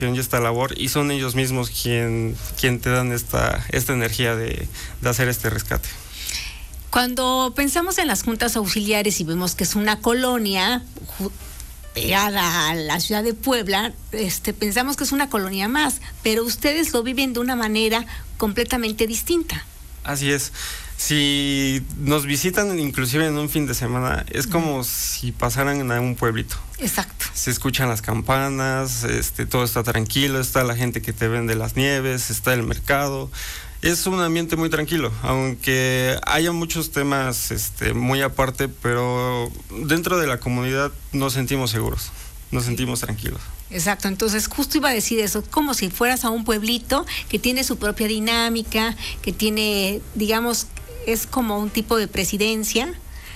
y esta labor, y son ellos mismos quien te dan esta energía de hacer este rescate. Cuando pensamos en las juntas auxiliares y vemos que es una colonia pegada a la ciudad de Puebla, pensamos que es una colonia más, pero ustedes lo viven de una manera completamente distinta. Así es. Si nos visitan inclusive en un fin de semana, es como si pasaran a un pueblito. Exacto. Se escuchan las campanas, todo está tranquilo, está la gente que te vende las nieves, está el mercado. Es un ambiente muy tranquilo, aunque haya muchos temas muy aparte, pero dentro de la comunidad nos sentimos seguros, nos sentimos tranquilos. Exacto, entonces justo iba a decir eso, como si fueras a un pueblito que tiene su propia dinámica, que tiene, digamos, es como un tipo de presidencia,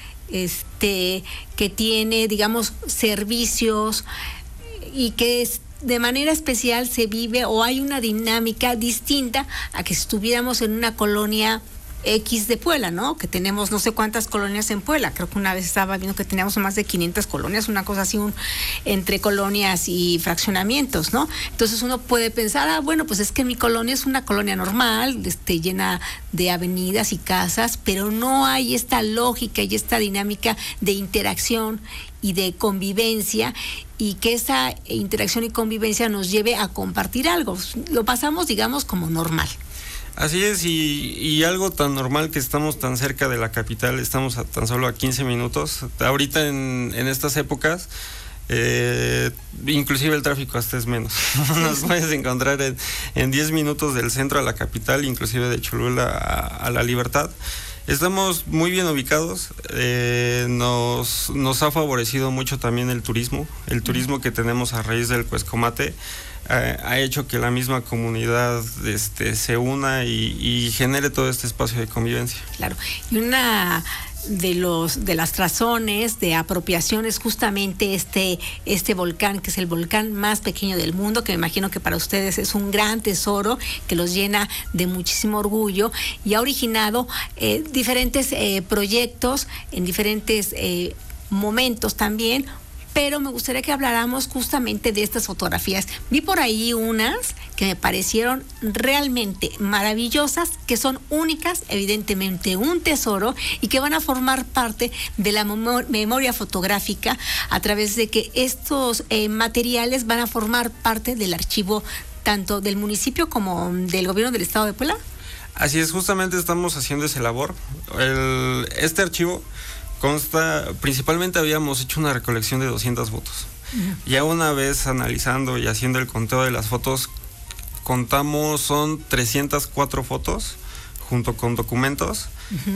que tiene, digamos, servicios y que de manera especial se vive o hay una dinámica distinta a que si estuviéramos en una colonia X de Puebla, ¿no? Que tenemos no sé cuántas colonias en Puebla. Creo que una vez estaba viendo que teníamos más de 500 colonias, una cosa así, entre colonias y fraccionamientos, ¿no? Entonces uno puede pensar, bueno, pues es que mi colonia es una colonia normal, llena de avenidas y casas, pero no hay esta lógica y esta dinámica de interacción y de convivencia, y que esa interacción y convivencia nos lleve a compartir algo. Lo pasamos, digamos, como normal. Así es, y algo tan normal que estamos tan cerca de la capital, estamos tan solo a 15 minutos. Ahorita en estas épocas, inclusive el tráfico hasta es menos. Nos puedes encontrar en 10 minutos del centro a la capital, inclusive de Cholula a La Libertad. Estamos muy bien ubicados, nos ha favorecido mucho también el turismo que tenemos a raíz del Cuescomate. Ha hecho que la misma comunidad se una y genere todo este espacio de convivencia. Claro, y una de las razones de apropiación es justamente este volcán, que es el volcán más pequeño del mundo, que me imagino que para ustedes es un gran tesoro que los llena de muchísimo orgullo, y ha originado diferentes proyectos en diferentes momentos también. Pero me gustaría que habláramos justamente de estas fotografías. Vi por ahí unas que me parecieron realmente maravillosas, que son únicas, evidentemente un tesoro, y que van a formar parte de la memoria fotográfica, a través de que estos materiales van a formar parte del archivo tanto del municipio como del gobierno del estado de Puebla. Así es, justamente estamos haciendo esa labor. Este archivo principalmente habíamos hecho una recolección de 200 fotos. Ya una vez analizando y haciendo el conteo de las fotos, son 304 fotos junto con documentos.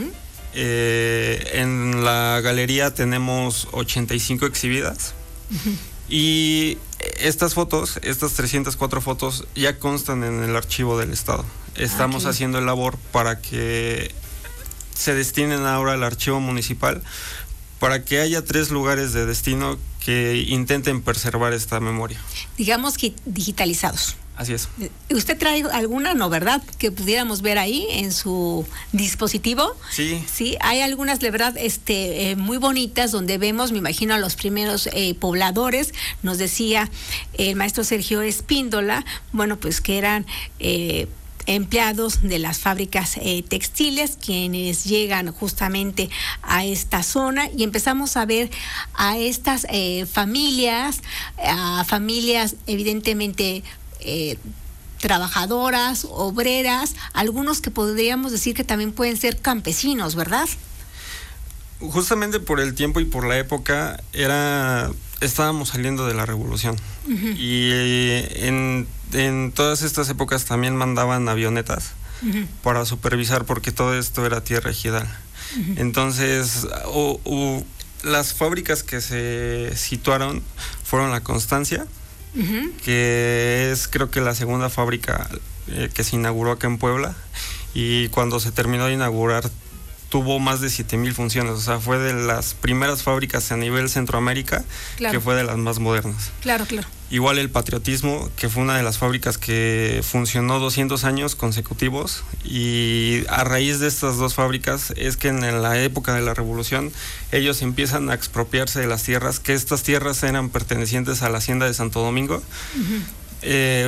En la galería tenemos 85 exhibidas. Y estas 304 fotos ya constan en el archivo del estado. Estamos haciendo el labor para que se destinen ahora al archivo municipal, para que haya 3 lugares de destino que intenten preservar esta memoria. Digamos que digitalizados. Así es. ¿Usted trae alguna, no, verdad, que pudiéramos ver ahí en su dispositivo? Sí. Sí, hay algunas, de verdad, muy bonitas, donde vemos, me imagino, a los primeros pobladores. Nos decía el maestro Sergio Espíndola, bueno, pues que eran empleados de las fábricas textiles, quienes llegan justamente a esta zona, y empezamos a ver a estas familias evidentemente trabajadoras, obreras, algunos que podríamos decir que también pueden ser campesinos, ¿verdad? Justamente por el tiempo y por la época estábamos saliendo de la revolución. Y en todas estas épocas también mandaban avionetas para supervisar, porque todo esto era tierra ejidal. Entonces las fábricas que se situaron fueron La Constancia, que es, creo que, la segunda fábrica que se inauguró acá en Puebla, y cuando se terminó de inaugurar tuvo más de 7,000 funciones. O sea, fue de las primeras fábricas a nivel Centroamérica, que fue de las más modernas. Claro, claro. Igual el Patriotismo, que fue una de las fábricas que funcionó 200 años consecutivos, y a raíz de estas 2 fábricas es que en la época de la Revolución ellos empiezan a expropiarse de las tierras, que estas tierras eran pertenecientes a la hacienda de Santo Domingo.